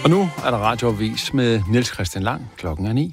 Og nu er der radioavis med Niels Christian Lang. Klokken er 9.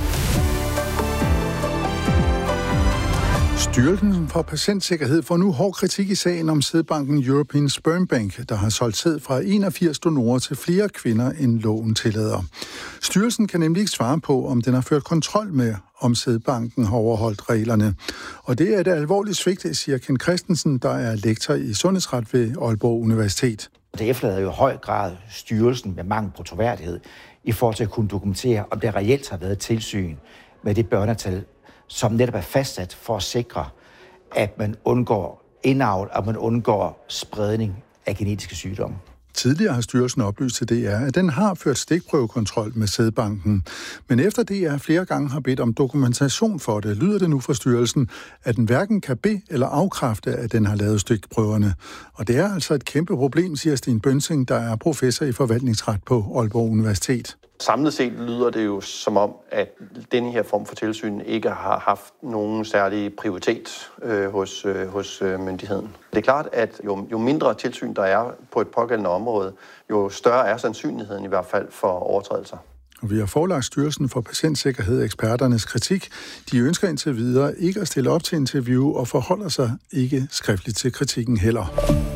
Styrelsen for Patientsikkerhed får nu hård kritik i sagen om sædbanken European Sperm Bank, der har solgt sæd fra 81 donorer til flere kvinder, end loven tillader. Styrelsen kan nemlig ikke svare på, om den har ført kontrol med, om sædbanken har overholdt reglerne. Og det er et alvorligt svigt, siger Ken Christensen, der er lektor i sundhedsret ved Aalborg Universitet. Det efterlader jo i høj grad styrelsen med mangel på troværdighed i forhold til at kunne dokumentere, om der reelt har været tilsyn med det børnetal, som netop er fastsat for at sikre, at man undgår indavl, og man undgår spredning af genetiske sygdomme. Tidligere har styrelsen oplyst til DR, at den har ført stikprøvekontrol med sædbanken. Men efter DR flere gange har bedt om dokumentation for det, lyder det nu fra styrelsen, at den hverken kan bede eller afkræfte, at den har lavet stikprøverne. Og det er altså et kæmpe problem, siger Sten Bønsing, der er professor i forvaltningsret på Aalborg Universitet. Samlet set lyder det jo som om, at denne her form for tilsyn ikke har haft nogen særlig prioritet hos myndigheden. Det er klart, at jo mindre tilsyn der er på et pågældende område, jo større er sandsynligheden i hvert fald for overtrædelser. Og vi har forelagt Styrelsen for Patientsikkerhed eksperternes kritik. De ønsker indtil videre ikke at stille op til interview og forholder sig ikke skriftligt til kritikken heller.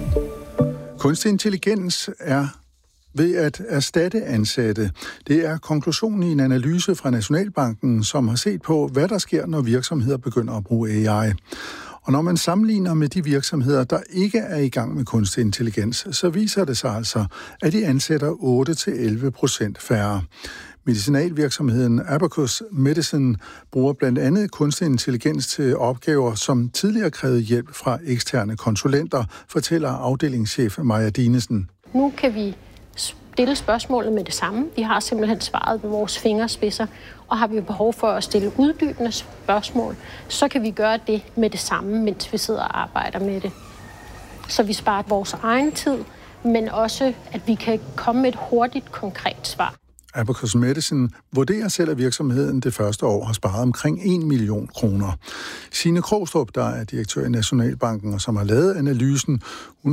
Kunstig intelligens er ved at erstatte ansatte. Det er konklusionen i en analyse fra Nationalbanken, som har set på, hvad der sker, når virksomheder begynder at bruge AI. Og når man sammenligner med de virksomheder, der ikke er i gang med kunstig intelligens, så viser det sig altså, at de ansætter 8-11% færre. Medicinalvirksomheden Abacus Medicine bruger blandt andet kunstig intelligens til opgaver, som tidligere krævede hjælp fra eksterne konsulenter, fortæller afdelingschef Maja Dinesen. Nu kan vi stille spørgsmålet med det samme. Vi har simpelthen svaret med vores fingerspidser, og har vi behov for at stille uddybende spørgsmål, så kan vi gøre det med det samme, mens vi sidder og arbejder med det. Så vi sparer vores egen tid, men også, at vi kan komme med et hurtigt, konkret svar. Abacus Medicine vurderer selv, at virksomheden det første år har sparet omkring 1 million kroner. Signe Krogstrup, der er direktør i Nationalbanken og som har lavet analysen, hun